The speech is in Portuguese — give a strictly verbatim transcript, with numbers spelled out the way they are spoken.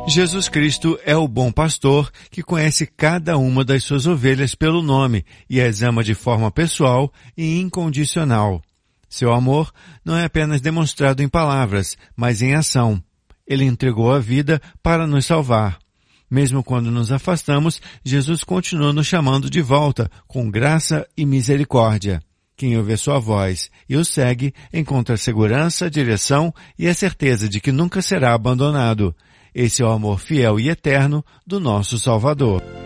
Jesus Cristo é o bom pastor que conhece cada uma das suas ovelhas pelo nome e as ama de forma pessoal e incondicional. Seu amor não é apenas demonstrado em palavras, mas em ação. Ele entregou a vida para nos salvar. Mesmo quando nos afastamos, Jesus continua nos chamando de volta com graça e misericórdia. Quem ouve a sua voz e o segue encontra segurança, direção e a certeza de que nunca será abandonado. Esse é o amor fiel e eterno do nosso Salvador.